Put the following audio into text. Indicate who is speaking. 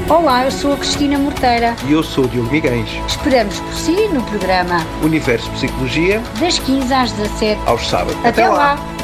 Speaker 1: Olá, eu sou a Cristina Morteira.
Speaker 2: E eu sou o Diogo Miguens.
Speaker 1: Esperamos por si no programa
Speaker 2: Universo Psicologia,
Speaker 1: das 15 às 17.
Speaker 2: aos sábados.
Speaker 1: Até lá!